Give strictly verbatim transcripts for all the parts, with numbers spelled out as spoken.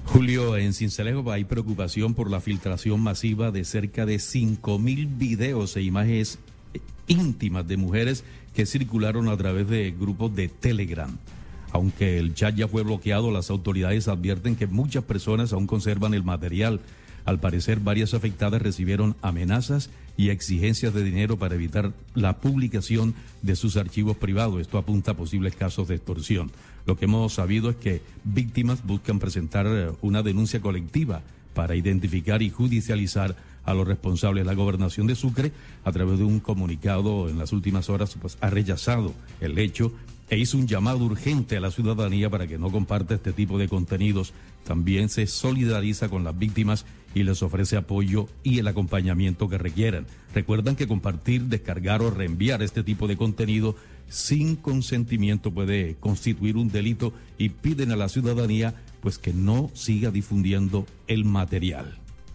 Julio, en Sincelejo hay preocupación por la filtración masiva de cerca de cinco mil videos e imágenes íntimas de mujeres que circularon a través de grupos de Telegram. Aunque el chat ya fue bloqueado, las autoridades advierten que muchas personas aún conservan el material. Al parecer, varias afectadas recibieron amenazas y exigencias de dinero para evitar la publicación de sus archivos privados. Esto apunta a posibles casos de extorsión. Lo que hemos sabido es que víctimas buscan presentar una denuncia colectiva para identificar y judicializar a los responsables. La Gobernación de Sucre, a través de un comunicado en las últimas horas, pues, ha rechazado el hecho e hizo un llamado urgente a la ciudadanía para que no comparta este tipo de contenidos. También se solidariza con las víctimas y les ofrece apoyo y el acompañamiento que requieran. Recuerdan que compartir, descargar o reenviar este tipo de contenido sin consentimiento puede constituir un delito y piden a la ciudadanía pues que no siga difundiendo el material.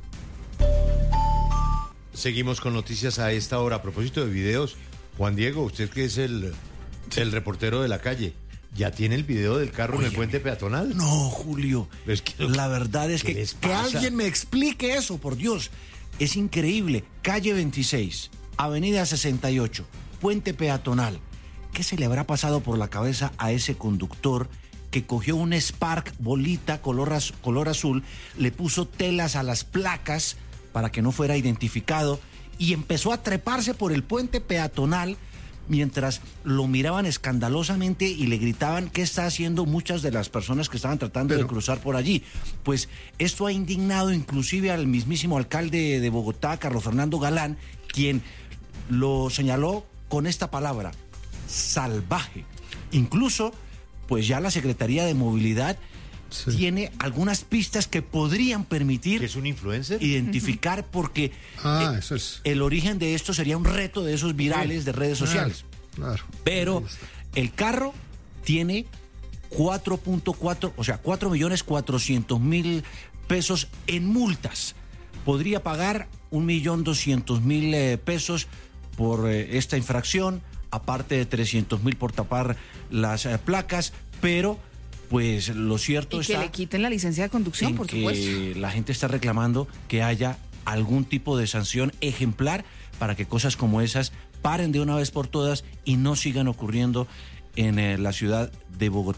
Seguimos con noticias a esta hora. A propósito de videos, Juan Diego, usted que es el, el reportero de la calle, ¿ya tiene el video del carro Oye, en el puente peatonal? No, Julio. Es que, la verdad es que que alguien me explique eso, por Dios. Es increíble. Calle veintiséis, Avenida sesenta y ocho, puente peatonal. ¿Qué se le habrá pasado por la cabeza a ese conductor que cogió un Spark bolita color, az- color azul, le puso telas a las placas para que no fuera identificado y empezó a treparse por el puente peatonal mientras lo miraban escandalosamente y le gritaban qué está haciendo muchas de las personas que estaban tratando Pero... de cruzar por allí? Pues esto ha indignado inclusive al mismísimo alcalde de Bogotá, Carlos Fernando Galán, quien lo señaló con esta palabra: salvaje. Incluso, pues ya la Secretaría de Movilidad sí. tiene algunas pistas que podrían permitir ¿Que es un influencer? identificar uh-huh. porque ah, eh, eso es. el origen de esto sería un reto de esos virales sí. de redes sociales. Claro, claro. Pero el carro tiene cuatro punto cuatro, o sea, cuatro millones cuatrocientos mil pesos en multas. Podría pagar un millón doscientos mil pesos por eh, esta infracción, aparte de trescientos mil por tapar las eh, placas, pero pues lo cierto y está... que le quiten la licencia de conducción, en por que supuesto. La gente está reclamando que haya algún tipo de sanción ejemplar para que cosas como esas paren de una vez por todas y no sigan ocurriendo en eh, la ciudad de Bogotá.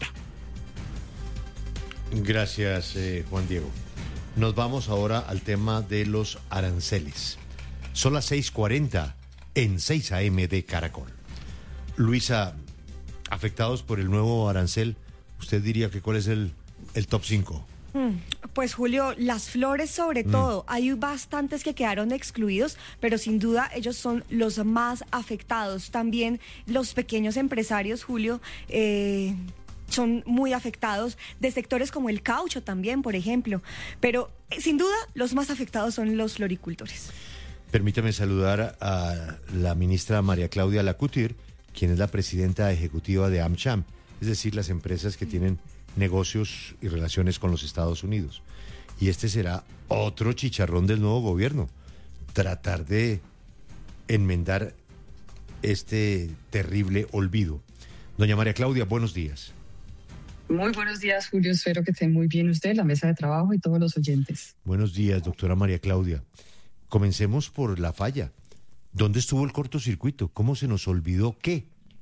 Gracias, eh, Juan Diego. Nos vamos ahora al tema de los aranceles. Son las seis cuarenta en seis a eme de Caracol. Luisa, afectados por el nuevo arancel, ¿usted diría que cuál es el, el top cinco? Mm, pues Julio, las flores sobre mm. todo, hay bastantes que quedaron excluidos, pero sin duda ellos son los más afectados. También los pequeños empresarios, Julio, eh, son muy afectados, de sectores como el caucho también, por ejemplo, pero eh, sin duda los más afectados son los floricultores. Permítame saludar a la ministra María Claudia Lacutir, quien es la presidenta ejecutiva de AmCham, es decir, las empresas que tienen negocios y relaciones con los Estados Unidos. Y este será otro chicharrón del nuevo gobierno, tratar de enmendar este terrible olvido. Doña María Claudia, buenos días. Muy buenos días, Julio. Espero que esté muy bien usted, la mesa de trabajo y todos los oyentes. Buenos días, doctora María Claudia. Comencemos por la falla. ¿Dónde estuvo el cortocircuito? ¿Cómo se nos olvidó qué?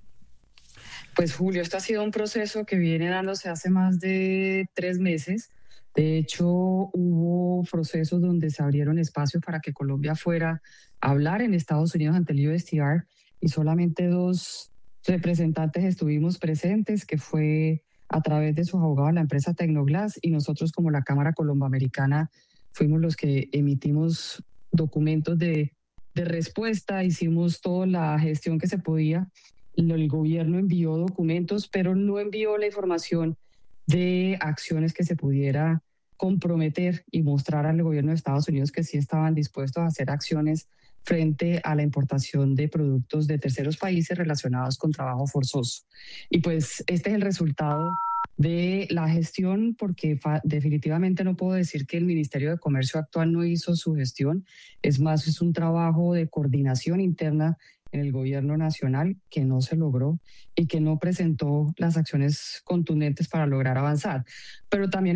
Pues Julio, esto ha sido un proceso que viene dándose hace más de tres meses. De hecho, hubo procesos donde se abrieron espacios para que Colombia fuera a hablar en Estados Unidos ante el U S T R y solamente dos representantes estuvimos presentes, que fue a través de sus abogados la empresa Tecnoglass, y nosotros como la Cámara Colomboamericana fuimos los que emitimos documentos de, de respuesta, hicimos toda la gestión que se podía. El gobierno envió documentos, pero no envió la información de acciones que se pudiera comprometer y mostrar al gobierno de Estados Unidos que sí estaban dispuestos a hacer acciones frente a la importación de productos de terceros países relacionados con trabajo forzoso. Y pues este es el resultado de la gestión, porque fa- definitivamente no puedo decir que el Ministerio de Comercio actual no hizo su gestión. Es más, es un trabajo de coordinación interna en el gobierno nacional que no se logró y que no presentó las acciones contundentes para lograr avanzar. Pero también